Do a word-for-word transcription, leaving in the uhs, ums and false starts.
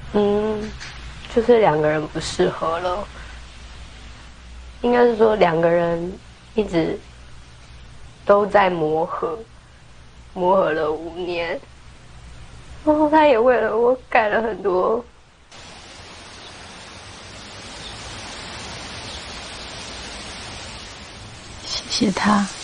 嗯，就是两个人不适合了，应该是说两个人一直都在磨合，磨合了五年，然后他也为了我改了很多。 谢谢他。